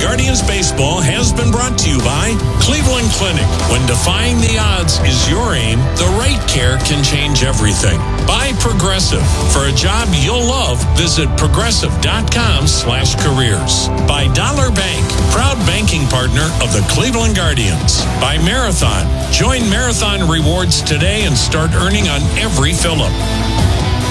Guardians Baseball has been brought to you by Cleveland Clinic. When defying the odds is your aim, the right care can change everything. By Progressive. For a job you'll love, visit progressive.com/careers. By Dollar Bank, proud banking partner of the Cleveland Guardians. By Marathon. Join Marathon Rewards today and start earning on every fill-up.